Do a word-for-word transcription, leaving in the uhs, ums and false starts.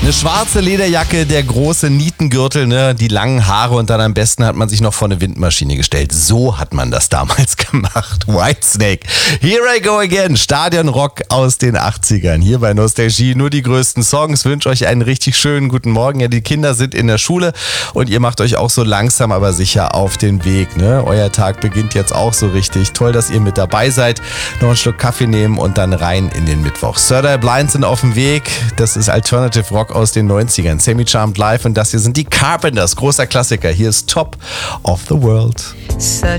Eine schwarze Lederjacke, der große Nietengürtel, ne, die langen Haare und dann am besten hat man sich noch vor eine Windmaschine gestellt. So hat man das damals gemacht. Whitesnake. Here I go again. Stadionrock aus den achtzigern. Hier bei Nostalgie nur die größten Songs. Wünsche euch einen richtig schönen guten Morgen. Ja, die Kinder sind in der Schule und ihr macht euch auch so langsam aber sicher auf den Weg. Ne? Euer Tag beginnt jetzt auch so richtig. Toll, dass ihr mit dabei seid. Noch einen Schluck Kaffee nehmen und dann rein in den Mittwoch. Third Eye Blind sind auf dem Weg. Das ist Alternative Rock aus den neunzigern. Semi Charmed Live und das hier sind die Carpenters. Großer Klassiker. Hier ist Top of the World.